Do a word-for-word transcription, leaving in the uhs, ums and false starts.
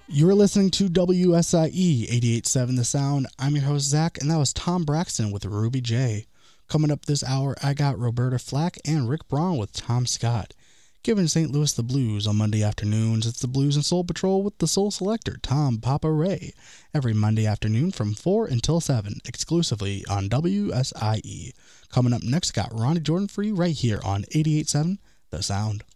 You're listening to W S I E eighty-eight point seven The Sound. I'm your host, Zach, and that was Tom Braxton with Ruby J. Coming up this hour, I got Roberta Flack and Rick Braun with Tom Scott. Giving Saint Louis the blues on Monday afternoons, it's the Blues and Soul Patrol with the Soul Selector, Tom Papa Ray. Every Monday afternoon from four until seven, exclusively on W S I E. Coming up next, got Ronnie Jordan for you right here on eighty-eight point seven The Sound.